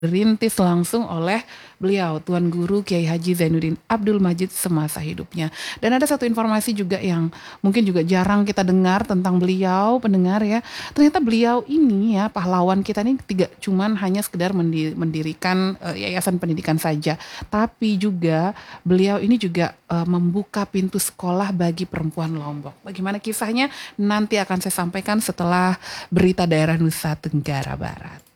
dirintis langsung oleh beliau, Tuan Guru Kiai Haji Zainuddin Abdul Majid semasa hidupnya. Dan ada satu informasi juga yang mungkin juga jarang kita dengar tentang beliau, pendengar ya. Ternyata beliau ini ya, pahlawan kita ini tidak cuman hanya sekedar mendirikan yayasan pendidikan saja, tapi juga beliau ini juga membuka pintu sekolah bagi perempuan Lombok. Bagaimana kisahnya? Nanti akan saya sampaikan setelah berita daerah Nusa Tenggara Barat.